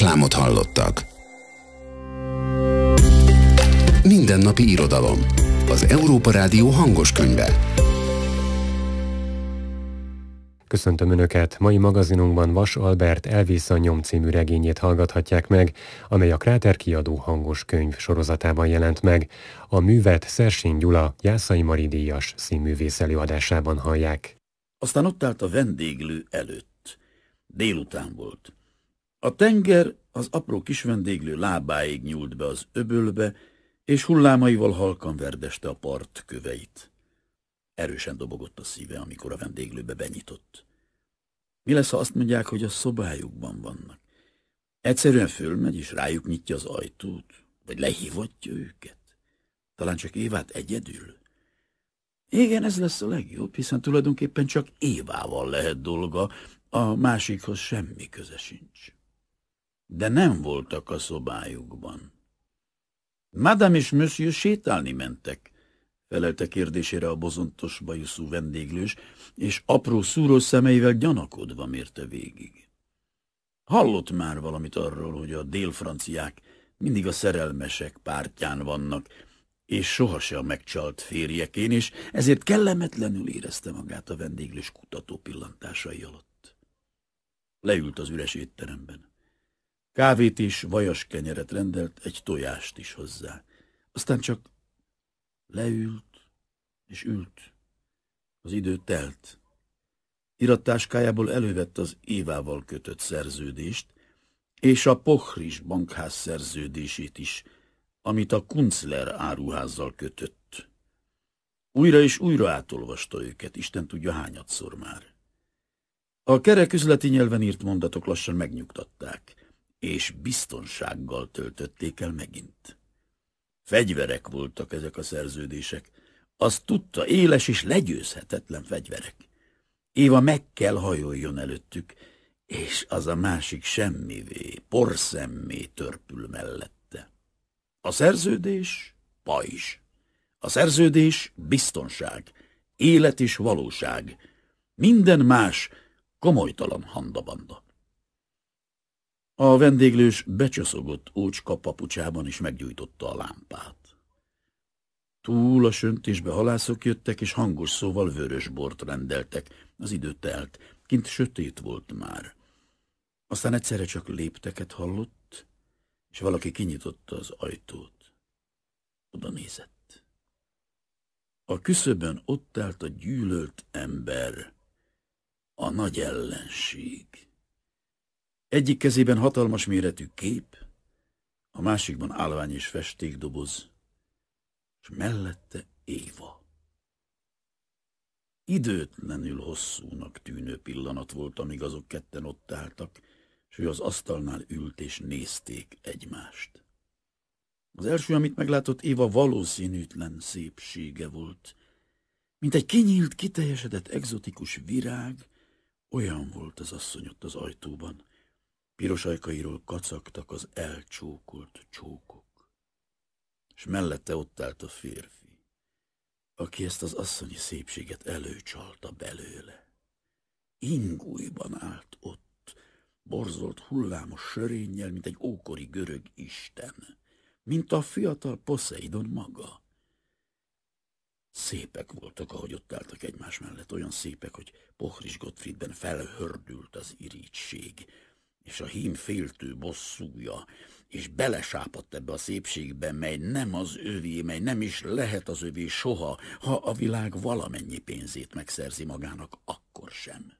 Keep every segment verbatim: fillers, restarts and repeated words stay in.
Reklámot hallottak. Mindennapi irodalom. Az Európa Rádió hangos könyve. Köszöntöm Önöket! Mai magazinunkban Vas Albert Elvész a nyom című regényét hallgathatják meg, amely a Kráter kiadó hangos könyv sorozatában jelent meg. A művet Szersény Gyula Jászai Mari díjas színművész előadásában hallják. Aztán ott állt a vendéglő előtt. Délután volt. A tenger az apró kis vendéglő lábáig nyúlt be az öbölbe, és hullámaival halkan verdeste a part köveit. Erősen dobogott a szíve, amikor a vendéglőbe benyitott. Mi lesz, ha azt mondják, hogy a szobájukban vannak? Egyszerűen fölmegy, és rájuk nyitja az ajtót? Vagy lehívatja őket? Talán csak Évát egyedül? Igen, ez lesz a legjobb, hiszen tulajdonképpen csak Évával lehet dolga, a másikhoz semmi köze sincs. De nem voltak a szobájukban. Madame és Monsieur sétálni mentek, felelte kérdésére a bozontos bajuszú vendéglős, és apró szúró szemeivel gyanakodva mérte végig. Hallott már valamit arról, hogy a délfranciák mindig a szerelmesek pártján vannak, és sohasem a megcsalt férjekén, és ezért kellemetlenül érezte magát a vendéglős kutató pillantásai alatt. Leült az üres étteremben. Kávét és vajas kenyeret rendelt, egy tojást is hozzá. Aztán csak leült és ült. Az idő telt. Irattáskájából elővett az Évával kötött szerződést, és a Pochris bankház szerződését is, amit a Kunzler áruházzal kötött. Újra és újra átolvasta őket, Isten tudja hányadszor már. A kerek üzleti nyelven írt mondatok lassan megnyugtatták, és biztonsággal töltötték el megint. Fegyverek voltak ezek a szerződések. Azt tudta, éles és legyőzhetetlen fegyverek. Éva meg kell hajoljon előttük, és az a másik semmivé, porszemmé törpül mellette. A szerződés pajzs. A szerződés biztonság, élet és valóság. Minden más komolytalan handabanda. A vendéglős becsoszogott ócska papucsában is meggyújtotta a lámpát. Túl a söntésbe halászok jöttek, és hangos szóval vörös bort rendeltek. Az idő telt, kint sötét volt már. Aztán egyszerre csak lépteket hallott, és valaki kinyitotta az ajtót. Oda nézett. A küszöbön ott állt a gyűlölt ember, a nagy ellenség. Egyik kezében hatalmas méretű kép, a másikban állvány és festékdoboz, és mellette Éva. Időtlenül hosszúnak tűnő pillanat volt, amíg azok ketten ott álltak, és ő az asztalnál ült és nézték egymást. Az első, amit meglátott, Éva valószínűtlen szépsége volt. Mint egy kinyílt, kiteljesedett, egzotikus virág, olyan volt az asszony ott az ajtóban. Piros ajkairól kacagtak az elcsókolt csókok. És mellette ott állt a férfi, aki ezt az asszonyi szépséget előcsalta belőle. Ingújban állt ott, borzolt hullámos sörénnyel, mint egy ókori görög isten, mint a fiatal Poszeidon maga. Szépek voltak, ahogy ott álltak egymás mellett, olyan szépek, hogy Pochris Gottfriedben felhördült az irigység, és a hím féltő bosszúja, és belesápadt ebbe a szépségbe, mely nem az övé, mely nem is lehet az övé soha, ha a világ valamennyi pénzét megszerzi magának, akkor sem.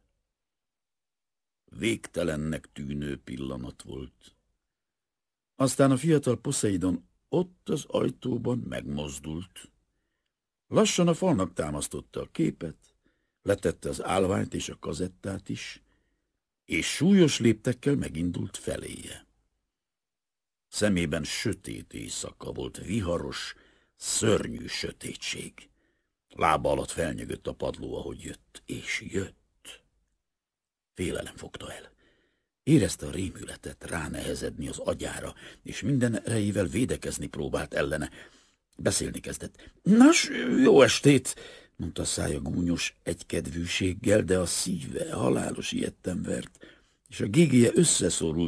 Végtelennek tűnő pillanat volt. Aztán a fiatal Poszeidon ott az ajtóban megmozdult. Lassan a falnak támasztotta a képet, letette az állványt és a kazettát is, és súlyos léptekkel megindult feléje. Szemében sötét éjszaka volt, viharos, szörnyű sötétség. Lába alatt felnyögött a padló, ahogy jött, és jött. Félelem fogta el. Érezte a rémületet ránehezedni az agyára, és minden erejével védekezni próbált ellene. Beszélni kezdett. Nos, jó estét, mondta a szája gúnyos egykedvűséggel, de a szíve halálos ijedten vert, és a gégéje összeszorult,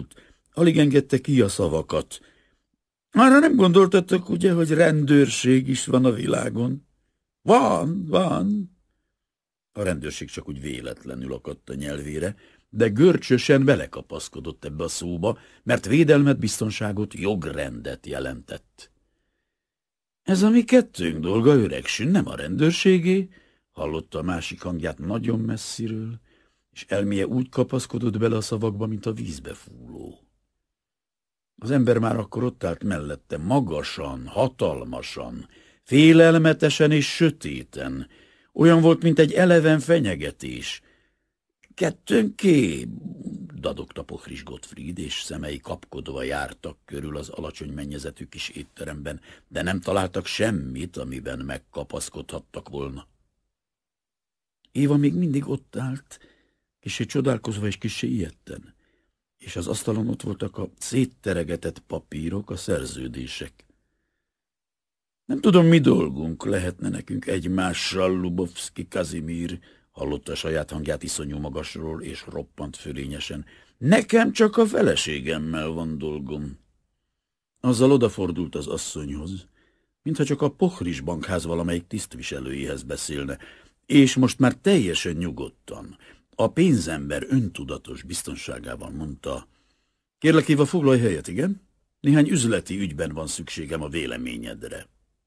Alig engedte ki a szavakat. Arra nem gondoltatok, ugye, hogy rendőrség is van a világon? Van, van. A rendőrség csak úgy véletlenül akadt a nyelvére, de görcsösen belekapaszkodott ebbe a szóba, mert védelmet, biztonságot, jogrendet jelentett. Ez a mi kettőnk dolga, öregsün, nem a rendőrségé, hallotta a másik hangját nagyon messziről, és elméje úgy kapaszkodott bele a szavakba, mint a vízbe fúló. Az ember már akkor ott állt mellette, magasan, hatalmasan, félelmetesen és sötéten. Olyan volt, mint egy eleven fenyegetés. Kettőnké, dadogta Pochris Gottfried, és szemei kapkodva jártak körül az alacsony mennyezetű kis étteremben, de nem találtak semmit, amiben megkapaszkodhattak volna. Éva még mindig ott állt, kissé csodálkozva és kissé ijedten, és az asztalon ott voltak a szétteregetett papírok, a szerződések. Nem tudom, mi dolgunk lehetne nekünk egymással, Lubovszki Kazimír, hallotta a saját hangját iszonyú magasról, és roppant fölényesen. Nekem csak a feleségemmel van dolgom. Azzal odafordult az asszonyhoz, mintha csak a Pochris bankház valamelyik tisztviselőjéhez beszélne, és most már teljesen nyugodtan, a pénzember öntudatos biztonságával mondta: Kérlek, Éva, foglalj helyet, igen? Néhány üzleti ügyben van szükségem a véleményedre.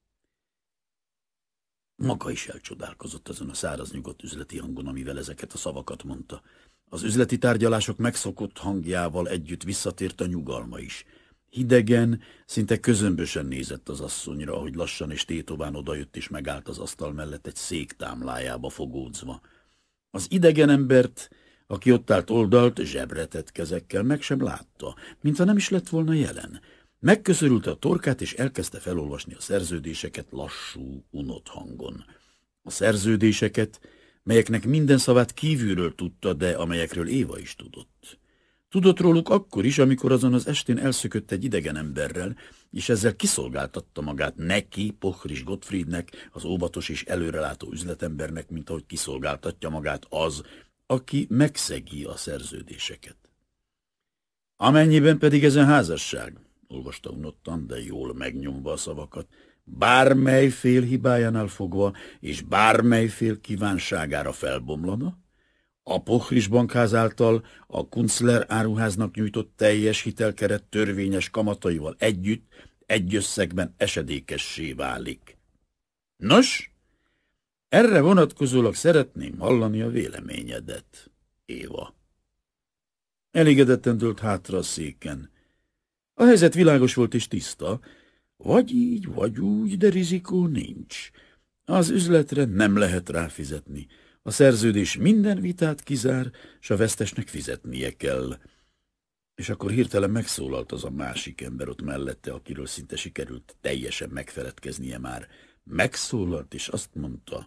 Maga is elcsodálkozott azon a száraz nyugodt üzleti hangon, amivel ezeket a szavakat mondta. Az üzleti tárgyalások megszokott hangjával együtt visszatért a nyugalma is. Hidegen, szinte közömbösen nézett az asszonyra, ahogy lassan és tétován odajött és megállt az asztal mellett egy szék támlájába fogódzva. Az idegen embert, aki ott állt oldalt, zsebretett kezekkel, meg sem látta, mintha nem is lett volna jelen. Megköszörülte a torkát, és elkezdte felolvasni a szerződéseket lassú, unott hangon. A szerződéseket, melyeknek minden szavát kívülről tudta, de amelyekről Éva is tudott. Tudott róluk akkor is, amikor azon az estén elszökött egy idegen emberrel, és ezzel kiszolgáltatta magát neki, Pochris Gottfriednek, az óvatos és előrelátó üzletembernek, mint ahogy kiszolgáltatja magát az, aki megszegi a szerződéseket. Amennyiben pedig ezen házasság, olvasta unottan, de jól megnyomva a szavakat, bármely fél hibájánál fogva, és bármely fél kívánságára felbomlana, a Pochris bankház által a Kunzler áruháznak nyújtott teljes hitelkeret törvényes kamataival együtt egy összegben esedékessé válik. Nos, erre vonatkozólag szeretném hallani a véleményedet, Éva. Elégedetten dőlt hátra a széken. A helyzet világos volt és tiszta, vagy így, vagy úgy, de rizikó nincs. Az üzletre nem lehet ráfizetni. A szerződés minden vitát kizár, s a vesztesnek fizetnie kell. És akkor hirtelen megszólalt az a másik ember ott mellette, akiről szinte sikerült teljesen megfeledkeznie már. Megszólalt, és azt mondta: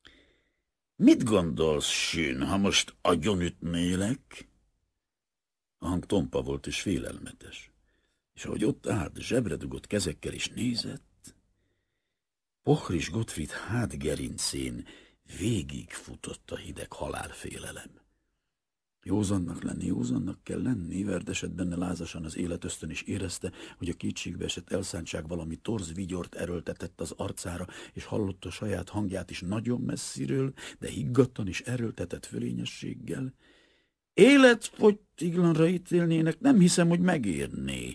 Mit gondolsz, Sün, ha most agyonütnélek? A hang tompa volt és félelmetes, és ahogy ott állt, zsebre dugott kezekkel is nézett, Pochris Gottfried hátgerincén végigfutott a hideg halálfélelem. Józannak lenni, józannak kell lenni, verdesett benne lázasan az életösztön, és érezte, hogy a kétségbe esett elszántság valami torz vigyort erőltetett az arcára, és hallotta saját hangját is nagyon messziről, de higgadtan és erőltetett fölényességgel. Életfogytiglanra ítélnének, nem hiszem, hogy megérné.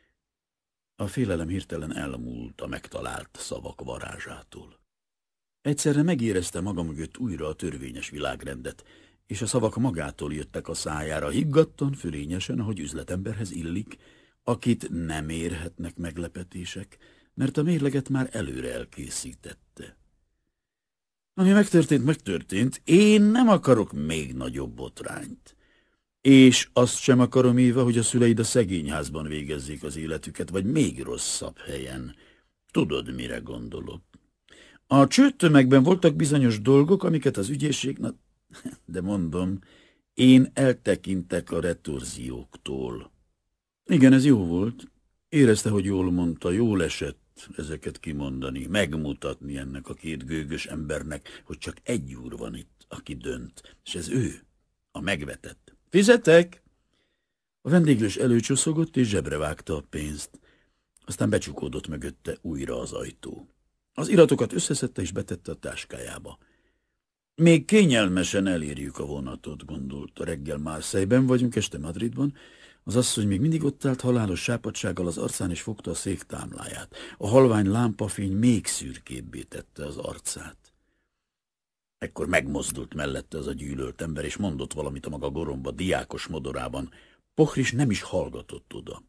A félelem hirtelen elmúlt a megtalált szavak varázsától. Egyszerre megérezte maga mögött újra a törvényes világrendet, és a szavak magától jöttek a szájára, higgadtan, fölényesen, ahogy üzletemberhez illik, akit nem érhetnek meglepetések, mert a mérleget már előre elkészítette. Ami megtörtént, megtörtént, én nem akarok még nagyobb botrányt. És azt sem akarom, Éva, hogy a szüleid a szegényházban végezzék az életüket, vagy még rosszabb helyen. Tudod, mire gondolok. A csőtömegben voltak bizonyos dolgok, amiket az ügyészség... Na, de mondom, én eltekintek a retorzióktól. Igen, ez jó volt. Érezte, hogy jól mondta, jól esett ezeket kimondani, megmutatni ennek a két gőgös embernek, hogy csak egy úr van itt, aki dönt, és ez ő, a megvetett. Fizetek? A vendéglős előcsoszogott és zsebre vágta a pénzt. Aztán becsukódott mögötte újra az ajtó. Az iratokat összeszedte és betette a táskájába. Még kényelmesen elérjük a vonatot, gondolta. Reggel Marseille-ben vagyunk, este Madridban. Az asszony még mindig ott állt halálos sápadsággal az arcán, és fogta a szék támláját. A halvány lámpafény még szürkébbé tette az arcát. Ekkor megmozdult mellette az a gyűlölt ember, és mondott valamit a maga goromba, diákos modorában. Pochris nem is hallgatott oda.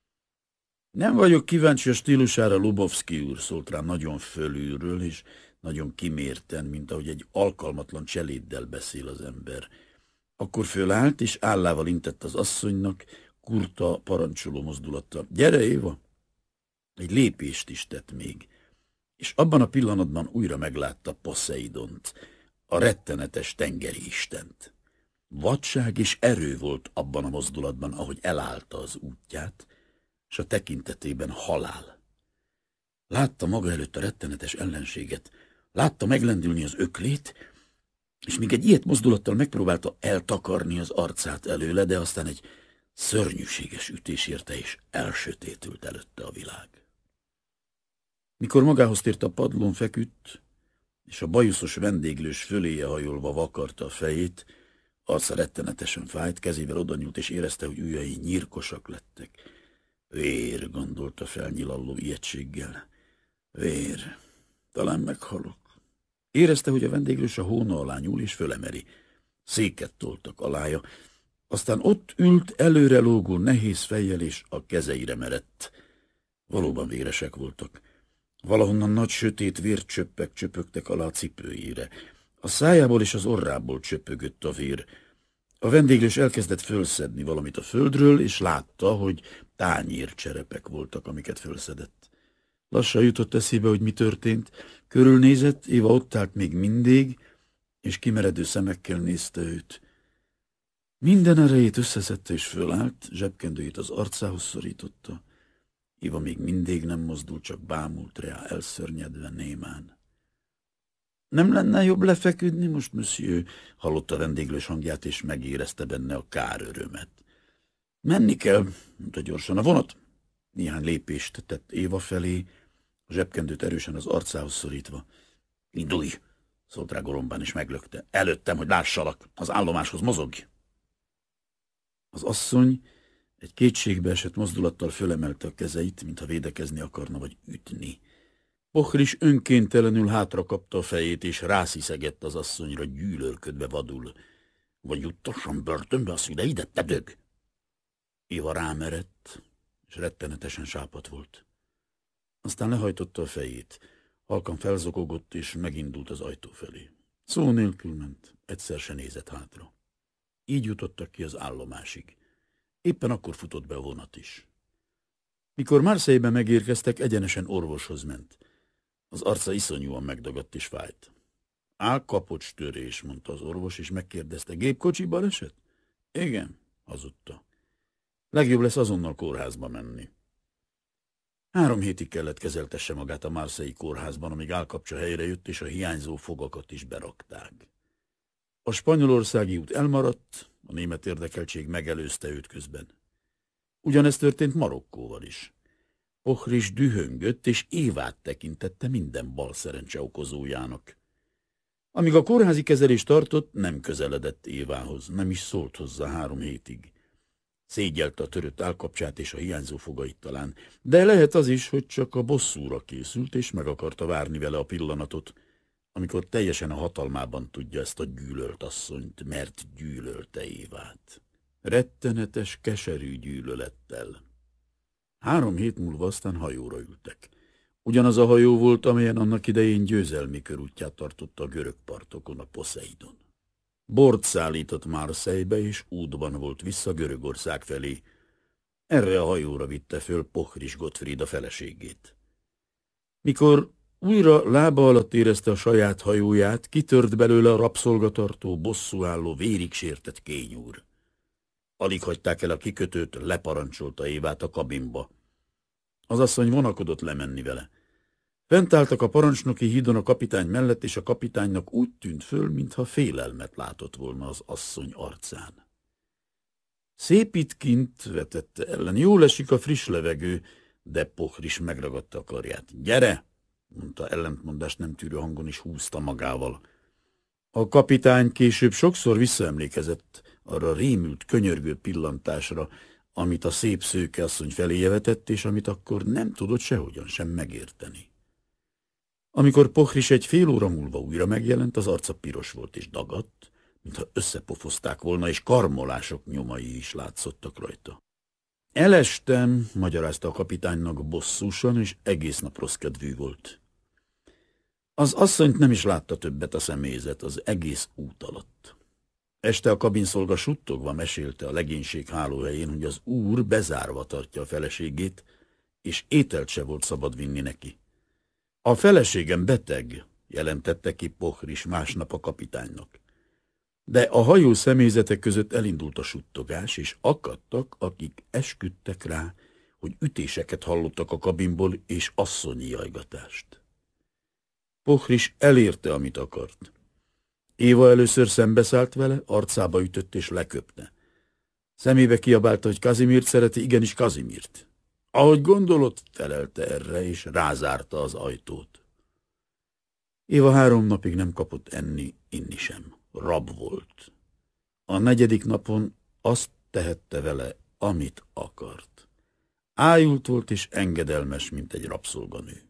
Nem vagyok kíváncsi a stílusára, Lubovszki úr, szólt rá nagyon fölülről, és nagyon kimérten, mint ahogy egy alkalmatlan cseléddel beszél az ember. Akkor fölállt, és állával intett az asszonynak, kurta, parancsoló mozdulattal. Gyere, Éva! Egy lépést is tett még, és abban a pillanatban újra meglátta Poseidont, a rettenetes tengeri istent. Vadság és erő volt abban a mozdulatban, ahogy elállta az útját, és a tekintetében halál. Látta maga előtt a rettenetes ellenséget, látta meglendülni az öklét, és még egy ilyet mozdulattal megpróbálta eltakarni az arcát előle, de aztán egy szörnyűséges ütés érte, és elsötétült előtte a világ. Mikor magához tért, a padlón feküdt, és a bajuszos vendéglős föléje hajolva vakarta a fejét, arca rettenetesen fájt, kezével odanyúlt, és érezte, hogy ujjai nyírkosak lettek. Vér, gondolta felnyilalló ijegységgel. Vér, talán meghalok. Érezte, hogy a vendéglős a hóna alá nyúl, és fölemeri. Széket toltak alája, aztán ott ült előre lógó nehéz fejjel, és a kezeire merett. Valóban véresek voltak. Valahonnan nagy sötét vércsöppek csöpögtek alá a cipőjére. A szájából és az orrából csöpögött a vér. A vendéglős elkezdett fölszedni valamit a földről, és látta, hogy tányércserepek voltak, amiket fölszedett. Lassan jutott eszébe, hogy mi történt. Körülnézett, Éva ott állt még mindig, és kimeredő szemekkel nézte őt. Minden erejét összeszedte és fölállt, zsebkendőjét az arcához szorította. Éva még mindig nem mozdult, csak bámult rá, elszörnyedve némán. Nem lenne jobb lefeküdni most, monsieur? Hallotta a vendéglős hangját, és megérezte benne a kárörömet. Menni kell, mondta gyorsan. A vonat? Néhány lépést tett Éva felé, a zsebkendőt erősen az arcához szorítva. Indulj, szólt rá gorombán, és meglökte. Előttem, hogy lássalak, az állomáshoz mozogj. Az asszony egy kétségbeesett mozdulattal fölemelte a kezeit, mintha védekezni akarna, vagy ütni. Pochris önkéntelenül hátra kapta a fejét, és rásziszegett az asszonyra, gyűlölködve vadul. Vagy juttassam börtönbe a szüleidet, te dög! Éva rámerett, és rettenetesen sápadt volt. Aztán lehajtotta a fejét. Halkan felzokogott, és megindult az ajtó felé. Szó nélkül ment, egyszer se nézett hátra. Így jutottak ki az állomásig. Éppen akkor futott be a vonat is. Mikor Marseille-be megérkeztek, egyenesen orvoshoz ment. Az arca iszonyúan megdagadt és fájt. Állkapocstörés, mondta az orvos, és megkérdezte, gépkocsi baleset? Igen, hazudta. Legjobb lesz azonnal kórházba menni. Három hétig kellett kezeltesse magát a Marseille kórházban, amíg állkapcsa helyre jött, és a hiányzó fogakat is berakták. A spanyolországi út elmaradt, a német érdekeltség megelőzte őt közben. Ugyanezt történt Marokkóval is. Pochris dühöngött, és Évát tekintette minden bal szerencse okozójának. Amíg a kórházi kezelés tartott, nem közeledett Évához, nem is szólt hozzá három hétig. Szégyelte a törött állkapcsát és a hiányzó fogait talán, de lehet az is, hogy csak a bosszúra készült, és meg akarta várni vele a pillanatot, amikor teljesen a hatalmában tudja ezt a gyűlölt asszonyt, mert gyűlölte Évát. Rettenetes, keserű gyűlölettel. Három hét múlva aztán hajóra ültek. Ugyanaz a hajó volt, amelyen annak idején győzelmi körútját tartotta a görög partokon a Poseidon. Bort szállított Marseille-be, és útban volt vissza Görögország felé. Erre a hajóra vitte föl Pochris Gottfried a feleségét. Mikor újra lába alatt érezte a saját hajóját, kitört belőle a rabszolgatartó, bosszúálló, vérig sértett kényúr. Alig hagyták el a kikötőt, leparancsolta Évát a kabinba. Az asszony vonakodott lemenni vele. Fent álltak a parancsnoki hídon a kapitány mellett, és a kapitánynak úgy tűnt föl, mintha félelmet látott volna az asszony arcán. Szép itt kint, vetette ellen. Jól esik a friss levegő, de Pohris megragadta a karját. Gyere, mondta ellentmondást nem tűrő hangon, is húzta magával. A kapitány később sokszor visszaemlékezett arra rémült, könyörgő pillantásra, amit a szép szőke asszony feléje vetett, és amit akkor nem tudott sehogyan sem megérteni. Amikor Pohris egy fél óra múlva újra megjelent, az arca piros volt és dagadt, mintha összepofozták volna, és karmolások nyomai is látszottak rajta. Elestem, magyarázta a kapitánynak bosszúsan, és egész nap rossz kedvű volt. Az asszonyt nem is látta többet a személyzet az egész út alatt. Este a kabinszolga suttogva mesélte a legénység hálóhelyén, hogy az úr bezárva tartja a feleségét, és ételt se volt szabad vinni neki. A feleségem beteg, jelentette ki Pohris másnap a kapitánynak. De a hajó személyzetek között elindult a suttogás, és akadtak, akik esküdtek rá, hogy ütéseket hallottak a kabinból, és asszonyi jajgatást. Pohris elérte, amit akart. Éva először szembeszállt vele, arcába ütött és leköpte. Szemébe kiabálta, hogy Kazimirt szereti, igenis Kazimirt. Ahogy gondolod, felelte erre, és rázárta az ajtót. Éva három napig nem kapott enni, inni sem. Rab volt. A negyedik napon azt tehette vele, amit akart. Ájult volt és engedelmes, mint egy rabszolganő.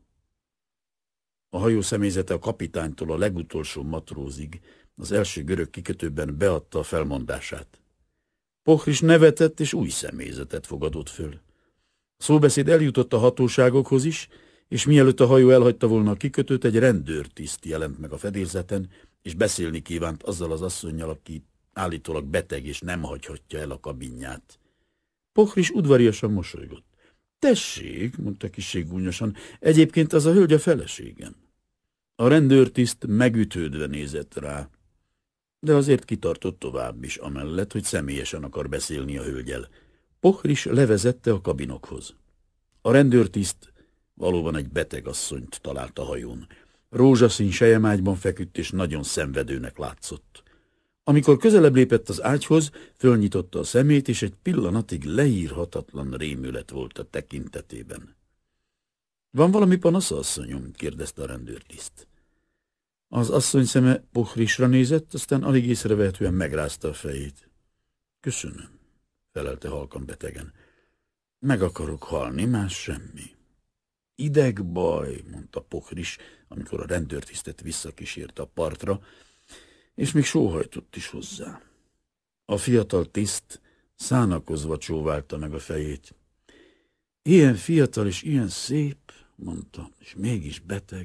A hajó személyzete a kapitánytól a legutolsó matrózig az első görög kikötőben beadta a felmondását. Pohris nevetett és új személyzetet fogadott föl. A szóbeszéd eljutott a hatóságokhoz is, és mielőtt a hajó elhagyta volna a kikötőt, egy rendőrtiszt jelent meg a fedélzeten, és beszélni kívánt azzal az asszonnyal, aki állítólag beteg és nem hagyhatja el a kabinját. Pohris udvariasan mosolygott. Tessék, mondta kissé gúnyosan, egyébként az a hölgy a feleségem. A rendőrtiszt megütődve nézett rá, de azért kitartott tovább is, amellett, hogy személyesen akar beszélni a hölgyel. Pohris levezette a kabinokhoz. A rendőrtiszt valóban egy beteg asszonyt talált a hajón. Rózsaszín selyemágyban feküdt, és nagyon szenvedőnek látszott. Amikor közelebb lépett az ágyhoz, fölnyitotta a szemét, és egy pillanatig leírhatatlan rémület volt a tekintetében. Van valami panasza, asszonyom? kérdezte a rendőrtiszt. Az asszony szeme Pohrisra nézett, aztán alig észrevehetően megrázta a fejét. Köszönöm, felelte halkan betegen. Meg akarok halni, más semmi. Idegbaj, mondta Pohris, amikor a rendőrtisztet visszakísérte a partra, és még sóhajtott is hozzá. A fiatal tiszt szánakozva csóválta meg a fejét. Ilyen fiatal és ilyen szép, mondta, és mégis beteg.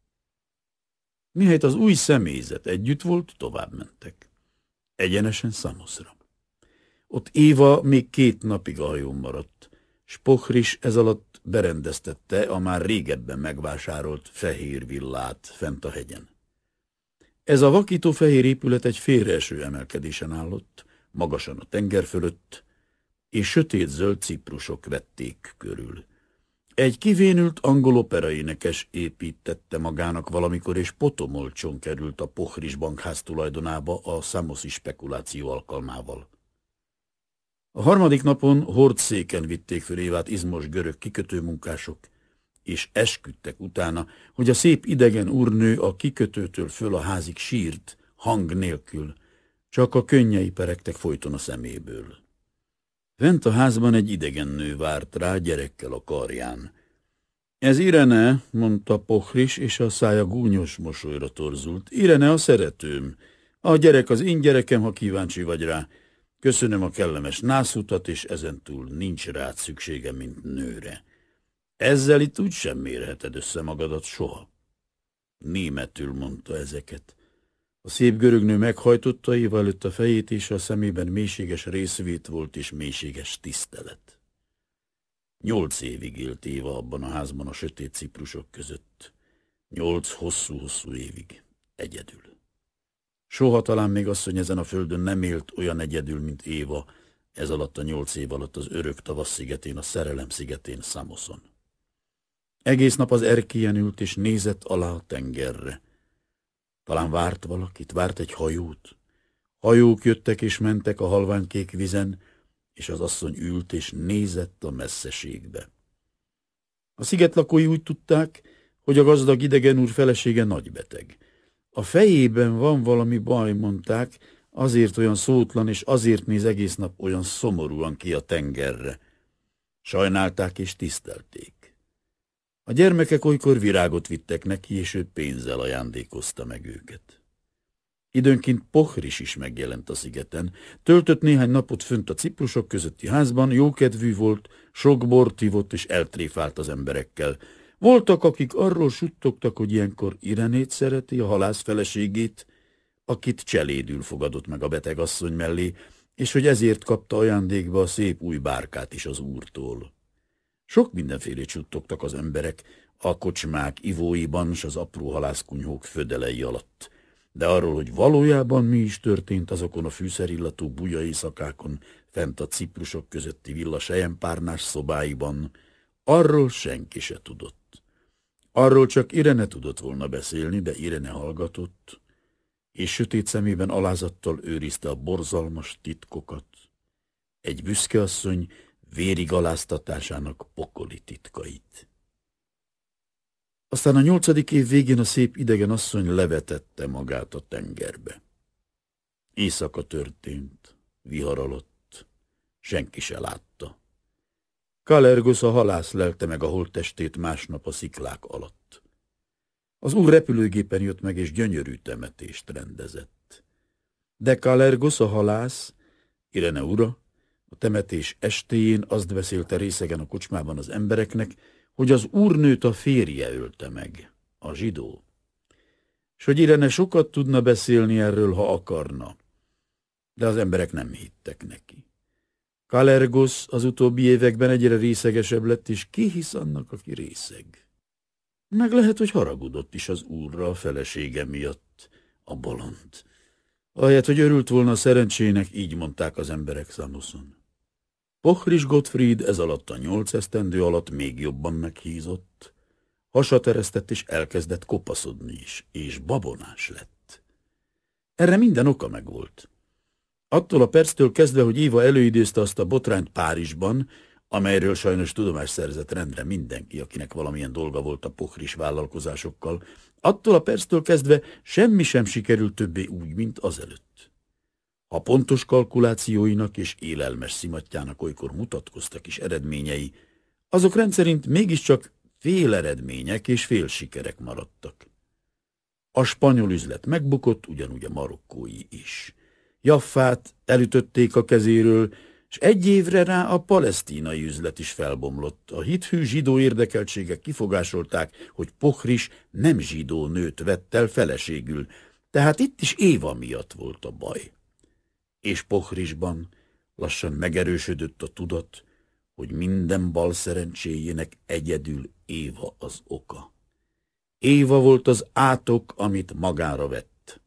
Mihelyt az új személyzet együtt volt, tovább mentek. Egyenesen Szamoszra. Ott Éva még két napig a hajón maradt, s Pohris ez alatt berendeztette a már régebben megvásárolt fehér villát fent a hegyen. Ez a vakító fehér épület egy félreeső emelkedésen állott, magasan a tenger fölött, és sötét-zöld ciprusok vették körül. Egy kivénült angol operaénekes építette magának valamikor, és potomolcson került a Pohris bankház tulajdonába a szamoszi spekuláció alkalmával. A harmadik napon hordszéken vitték föl Évát izmos görög kikötőmunkások, és esküdtek utána, hogy a szép idegen úrnő a kikötőtől föl a házig sírt, hang nélkül, csak a könnyei peregtek folyton a szeméből. Fent a házban egy idegen nő várt rá gyerekkel a karján. Ez Irene, mondta Pohris, és a szája gúnyos mosolyra torzult. Irene a szeretőm. A gyerek az én gyerekem, ha kíváncsi vagy rá. Köszönöm a kellemes nászutat, és ezentúl nincs rád szükségem, mint nőre. Ezzel itt úgy sem mérheted össze magadat soha. Németül mondta ezeket. A szép görögnő meghajtotta Éva előtt a fejét, és a szemében mélységes részvét volt és mélységes tisztelet. Nyolc évig élt Éva abban a házban a sötét ciprusok között. Nyolc hosszú-hosszú évig. Egyedül. Soha talán még asszony ezen a földön nem élt olyan egyedül, mint Éva, ez alatt a nyolc év alatt az örök tavasz szigetén, a szerelem szigetén, Szamoszon. Egész nap az erkélyen ült, és nézett alá a tengerre. Talán várt valakit, várt egy hajót. Hajók jöttek és mentek a halványkék vizen, és az asszony ült és nézett a messzeségbe. A sziget lakói úgy tudták, hogy a gazdag idegen úr felesége nagybeteg. A fejében van valami baj, mondták, azért olyan szótlan, és azért néz egész nap olyan szomorúan ki a tengerre. Sajnálták és tisztelték. A gyermekek olykor virágot vittek neki, és ő pénzzel ajándékozta meg őket. Időnként Pohris is megjelent a szigeten, töltött néhány napot fönt a ciprusok közötti házban, jókedvű volt, sok bort ivott és eltréfált az emberekkel. Voltak, akik arról suttogtak, hogy ilyenkor Irenét szereti, a halász feleségét, akit cselédül fogadott meg a beteg asszony mellé, és hogy ezért kapta ajándékba a szép új bárkát is az úrtól. Sok mindenfélét suttogtak az emberek a kocsmák ivóiban s az apró halászkunyhók födelei alatt. De arról, hogy valójában mi is történt azokon a fűszerillatú buja éjszakákon, fent a ciprusok közötti villa selyempárnás szobáiban, arról senki se tudott. Arról csak Irene tudott volna beszélni, de Irene hallgatott, és sötét szemében alázattal őrizte a borzalmas titkokat. Egy büszke asszony vérig aláztatásának pokoli titkait. Aztán a nyolcadik év végén a szép idegen asszony levetette magát a tengerbe. Éjszaka történt, vihar alatt, senki se látta. Kalergosz a halász lelte meg a holttestét másnap a sziklák alatt. Az úr repülőgépen jött meg, és gyönyörű temetést rendezett. De Kalergosz a halász, Irene ura, a temetés estéjén azt beszélte részegen a kocsmában az embereknek, hogy az úrnőt a férje ölte meg, a zsidó. S hogy Irene sokat tudna beszélni erről, ha akarna. De az emberek nem hittek neki. Kalergosz az utóbbi években egyre részegesebb lett, és ki hisz annak, aki részeg? Meg lehet, hogy haragudott is az úrra a felesége miatt, a bolond. Ahelyett, hogy örült volna a szerencsének, így mondták az emberek Szamoszon. Pohris Gottfried ez alatt a nyolc esztendő alatt még jobban meghízott, hasat eresztett és elkezdett kopaszodni is, és babonás lett. Erre minden oka megvolt. Attól a perctől kezdve, hogy Éva előidézte azt a botrányt Párizsban, amelyről sajnos tudomást szerzett rendre mindenki, akinek valamilyen dolga volt a Pohris vállalkozásokkal, attól a perctől kezdve semmi sem sikerült többé úgy, mint azelőtt. A pontos kalkulációinak és élelmes szimatjának olykor mutatkoztak is eredményei, azok rendszerint mégiscsak féleredmények és félsikerek maradtak. A spanyol üzlet megbukott, ugyanúgy a marokkói is. Jaffát elütötték a kezéről, és egy évre rá a palesztínai üzlet is felbomlott. A hithű zsidó érdekeltségek kifogásolták, hogy Pohris nem zsidó nőt vett el feleségül, tehát itt is Éva miatt volt a baj. És Pohrisban lassan megerősödött a tudat, hogy minden bal szerencséjének egyedül Éva az oka. Éva volt az átok, amit magára vett.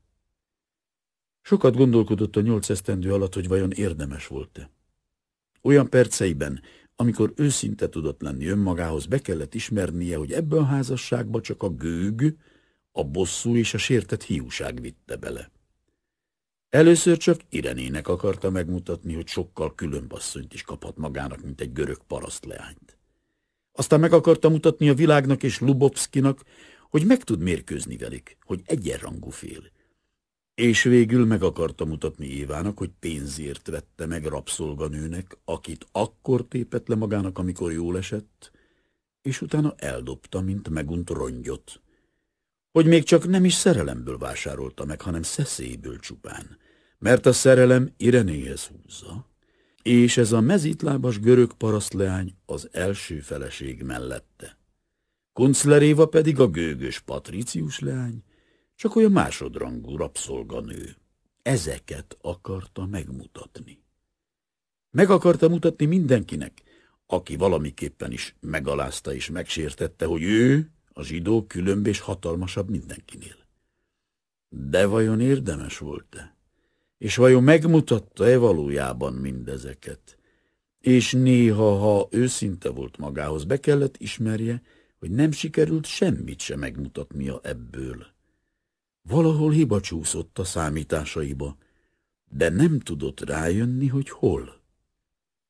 Sokat gondolkodott a nyolc esztendő alatt, hogy vajon érdemes volt-e. Olyan perceiben, amikor őszinte tudott lenni önmagához, be kellett ismernie, hogy ebbe a házasságba csak a gőg, a bosszú és a sértett hiúság vitte bele. Először csak Irenének akarta megmutatni, hogy sokkal különb asszonyt is kaphat magának, mint egy görög parasztleányt. Aztán meg akarta mutatni a világnak és Lubovszkinak, hogy meg tud mérkőzni velük, hogy egyenrangú fél. És végül meg akarta mutatni Évának, hogy pénzért vette meg rabszolganőnek, akit akkor tépett le magának, amikor jól esett, és utána eldobta, mint megunt rongyot. Hogy még csak nem is szerelemből vásárolta meg, hanem szeszélyből csupán, mert a szerelem Irenéhez húzza, és ez a mezítlábas görög parasztleány az első feleség mellette. Kunzler Éva pedig a gőgös patricius leány, csak olyan másodrangú rabszolganő. Ezeket akarta megmutatni. Meg akarta mutatni mindenkinek, aki valamiképpen is megalázta és megsértette, hogy ő, a zsidó, különb és hatalmasabb mindenkinél. De vajon érdemes volt-e? És vajon megmutatta-e valójában mindezeket? És néha, ha őszinte volt magához, be kellett ismerje, hogy nem sikerült semmit se megmutatnia ebből. Valahol hiba csúszott a számításaiba, de nem tudott rájönni, hogy hol.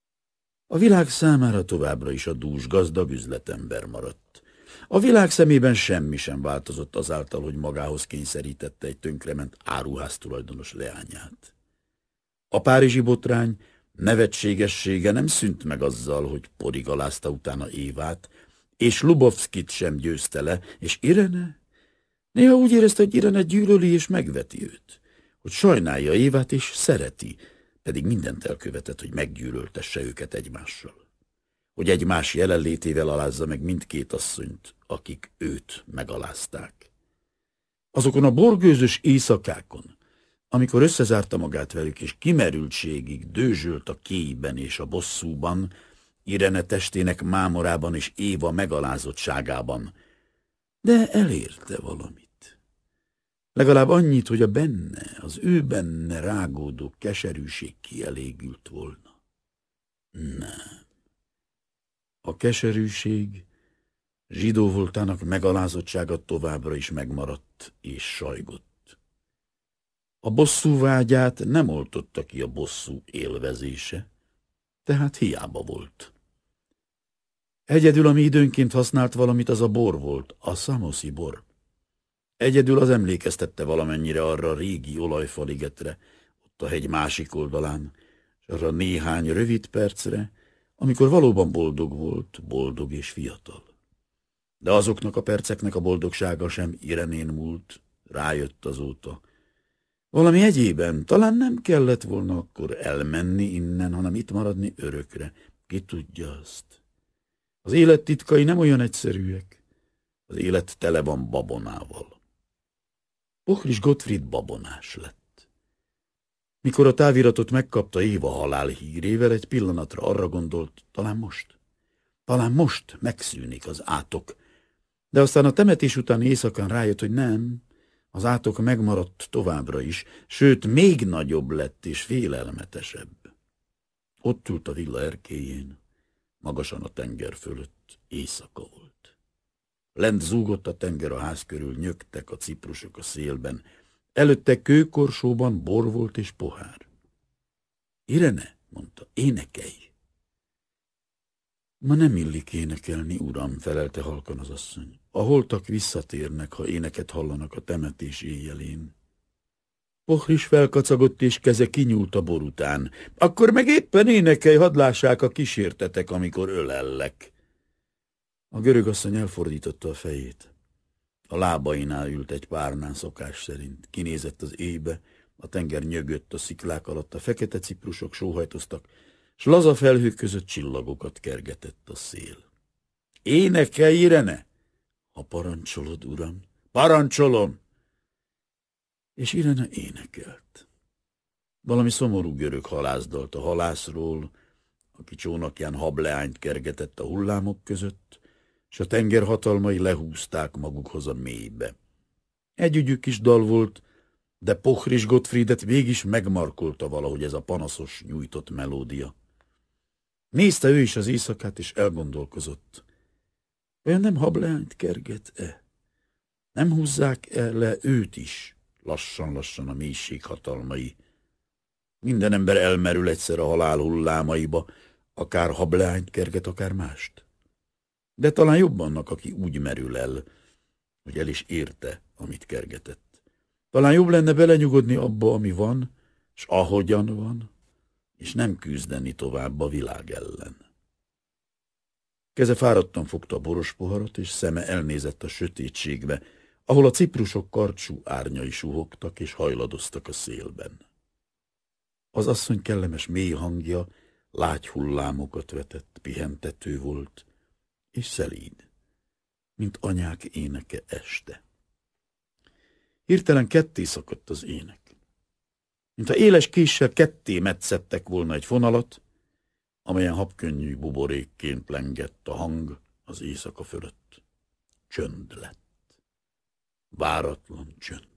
A világ számára továbbra is a dús gazdag üzletember maradt. A világ szemében semmi sem változott azáltal, hogy magához kényszerítette egy tönkrement áruháztulajdonos leányát. A párizsi botrány nevetségessége nem szűnt meg azzal, hogy porigalázta utána Évát, és Lubovszkit sem győzte le, és Irene? Néha úgy érezte, hogy Irene gyűlöli és megveti őt, hogy sajnálja Évát és szereti, pedig mindent elkövetett, hogy meggyűlöltesse őket egymással. Hogy egymás jelenlétével alázza meg mindkét asszonyt, akik őt megalázták. Azokon a borgőzös éjszakákon, amikor összezárta magát velük, és kimerültségig dőzsölt a kéjben és a bosszúban, Irene testének mámorában és Éva megalázottságában, de elérte valamit. Legalább annyit, hogy a benne, az ő benne rágódó keserűség kielégült volna. Nem. A keserűség, zsidó voltának megalázottsága továbbra is megmaradt és sajgott. A bosszú vágyát nem oltotta ki a bosszú élvezése, tehát hiába volt. Egyedül, ami időnként használt valamit, az a bor volt, a szamoszi bor. Egyedül az emlékeztette valamennyire arra a régi olajfaligetre, ott a hegy másik oldalán, és arra néhány rövid percre, amikor valóban boldog volt, boldog és fiatal. De azoknak a perceknek a boldogsága sem Irenén múlt, rájött azóta. Valami egyében talán nem kellett volna akkor elmenni innen, hanem itt maradni örökre. Ki tudja azt? Az élet titkai nem olyan egyszerűek. Az élet tele van babonával. Bohris Gottfried babonás lett. Mikor a táviratot megkapta Éva halál hírével, egy pillanatra arra gondolt, talán most, talán most megszűnik az átok. De aztán a temetés után éjszakán rájött, hogy nem, az átok megmaradt továbbra is, sőt, még nagyobb lett és félelmetesebb. Ott ült a villa erkélyén, magasan a tenger fölött, éjszaka volt. Lent zúgott a tenger a ház körül, nyögtek a ciprusok a szélben, előtte kőkorsóban bor volt és pohár. Irene, mondta, énekelj! Ma nem illik énekelni, uram, felelte halkan az asszony. A holtak visszatérnek, ha éneket hallanak a temetés éjjelén. Bohris felkacagott, és keze kinyúlt a bor után. Akkor meg éppen énekelj, hadd lássák a kísértetek, amikor ölellek. A görögasszony elfordította a fejét. A lábainál ült egy párnán szokás szerint. Kinézett az éjbe, a tenger nyögött a sziklák alatt, a fekete ciprusok sóhajtoztak, s laza felhők között csillagokat kergetett a szél. Énekelj, Irene! Ha parancsolod, uram. Parancsolom! És Irene énekelt. Valami szomorú görög halászdalt a halászról, aki csónakján hableányt kergetett a hullámok között, s a tenger hatalmai lehúzták magukhoz a mélybe. Együgyű kis dal volt, de Bohris Gottfriedet mégis megmarkolta valahogy ez a panaszos, nyújtott melódia. Nézte ő is az éjszakát, és elgondolkozott. Olyan nem hableányt kerget-e? Nem húzzák-e le őt is, lassan-lassan a mélység hatalmai? Minden ember elmerül egyszer a halál hullámaiba, akár hableányt kerget, akár mást. De talán jobb annak, aki úgy merül el, hogy el is érte, amit kergetett. Talán jobb lenne belenyugodni abba, ami van, s ahogyan van, és nem küzdeni tovább a világ ellen. Keze fáradtan fogta a boros poharat, és szeme elnézett a sötétségbe, ahol a ciprusok karcsú árnyai suhogtak és hajladoztak a szélben. Az asszony kellemes mély hangja lágy hullámokat vetett, pihentető volt, és szelíd, mint anyák éneke este. Hirtelen ketté szakadt az ének. Mintha éles késsel ketté metszettek volna egy fonalat, amelyen habkönnyű buborékként lengett a hang az éjszaka fölött. Csönd lett. Váratlan csönd.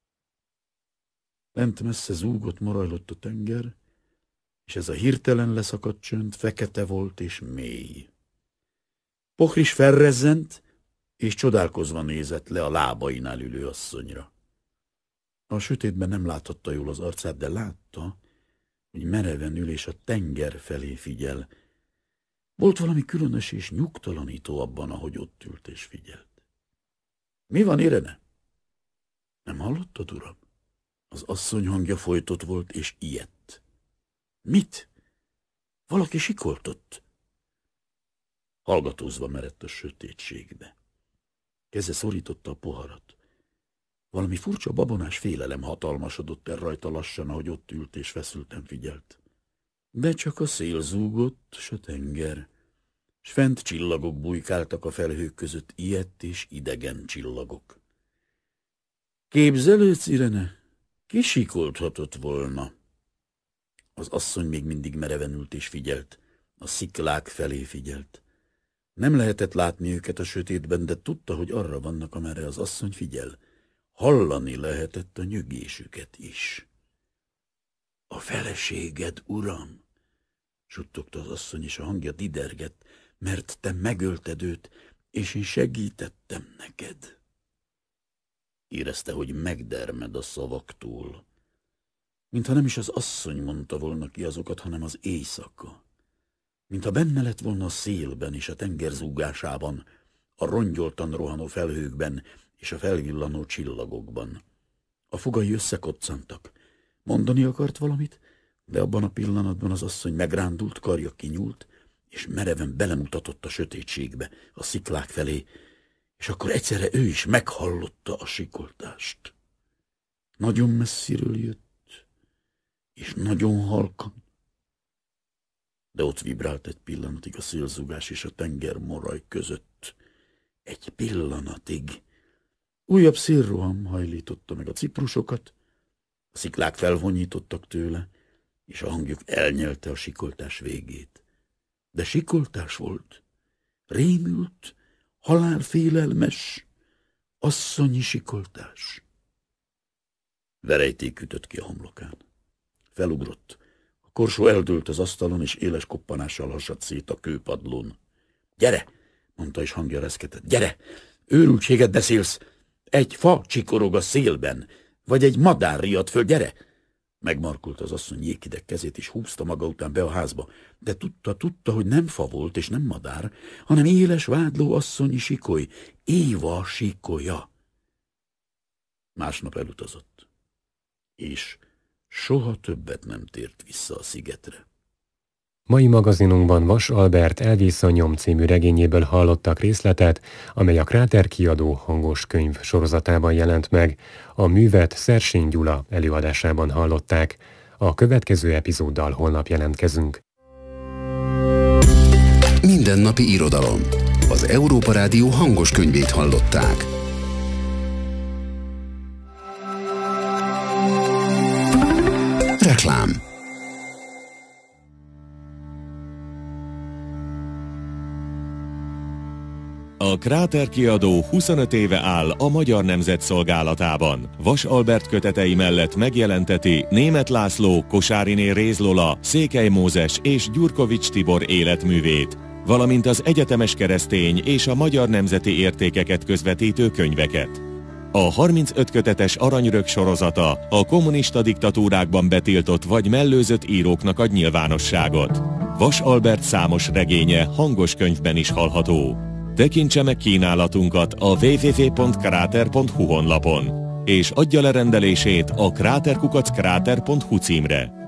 Lent messze zúgott, morajlott a tenger, és ez a hirtelen leszakadt csönd fekete volt és mély. Bohris felrezzent, és csodálkozva nézett le a lábainál ülő asszonyra. A sötétben nem láthatta jól az arcát, de látta, hogy mereven ül és a tenger felé figyel, Volt valami különös és nyugtalanító abban, ahogy ott ült és figyelt. Mi van, Irene? Nem hallottad, uram? Az asszony hangja folytott volt, és ijedt. Mit? Valaki sikoltott. Hallgatózva merett a sötétségbe. Keze szorította a poharat. Valami furcsa babonás félelem hatalmasodott el rajta lassan, ahogy ott ült és feszülten figyelt. De csak a szél zúgott, s a tenger, s fent csillagok bujkáltak a felhők között, ijedt és idegen csillagok. Képzelődsz, Irene, ki sikolthatott volna? Az asszony még mindig mereven ült és figyelt, a sziklák felé figyelt. Nem lehetett látni őket a sötétben, de tudta, hogy arra vannak, amerre az asszony figyel. Hallani lehetett a nyögésüket is. A feleséged, uram, suttogta az asszony, és a hangja didergett, mert te megölted őt, és én segítettem neked. Érezte, hogy megdermed a szavaktól. Mintha nem is az asszony mondta volna ki azokat, hanem az éjszaka. Mintha benne lett volna a szélben és a tenger zúgásában, a rongyoltan rohanó felhőkben és a felvillanó csillagokban. A fogai összekoccantak. Mondani akart valamit, de abban a pillanatban az asszony megrándult, karja kinyúlt, és mereven belemutatott a sötétségbe, a sziklák felé, és akkor egyszerre ő is meghallotta a sikoltást. Nagyon messziről jött, és nagyon halkan. De ott vibrált egy pillanatig a szélzúgás és a tenger moraj között. Egy pillanatig. Újabb szélroham hajlította meg a ciprusokat, a sziklák felvonyítottak tőle, és a hangjuk elnyelte a sikoltás végét. De sikoltás volt, rémült, halálfélelmes, asszonyi sikoltás. Verejték ütött ki a homlokán. Felugrott. A korsó eldőlt az asztalon, és éles koppanással hasadt szét a kőpadlón. Gyere, mondta, és hangja reszketett. Gyere, őrültséget beszélsz. Egy fa csikorog a szélben, vagy egy madár riadt föl, gyere! Megmarkult az asszony jéghideg kezét, és húzta maga után be a házba, de tudta, tudta, hogy nem fa volt, és nem madár, hanem éles vádló asszonyi sikoly, Éva sikolya. Másnap elutazott, és soha többet nem tért vissza a szigetre. Mai magazinunkban Vas Albert Elvész a nyom című regényéből hallottak részletet, amely a Kráter kiadó hangos könyv sorozatában jelent meg. A művet Szersény Gyula előadásában hallották. A következő epizóddal holnap jelentkezünk. Mindennapi irodalom. Az Európa Rádió hangos könyvét hallották. Reklám. A Kráter kiadó huszonöt éve áll a Magyar Nemzet szolgálatában. Vas Albert kötetei mellett megjelenteti Németh László, Kosáriné Réz Lola, Székely Mózes és Gyurkovics Tibor életművét, valamint az egyetemes keresztény és a magyar nemzeti értékeket közvetítő könyveket. A harmincöt kötetes Aranyörök sorozata a kommunista diktatúrákban betiltott vagy mellőzött íróknak ad nyilvánosságot. Vas Albert számos regénye hangos könyvben is hallható. Tekintse meg kínálatunkat a double-u double-u double-u pont kráter pont hu honlapon, és adja le rendelését a kráter kukac kráter pont hu címre.